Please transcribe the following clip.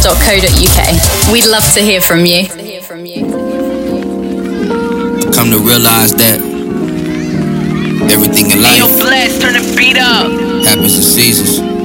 blast.co.uk. We'd love to hear from you. Come to realize that everything in life Blast, turn the beat up. happens in seasons.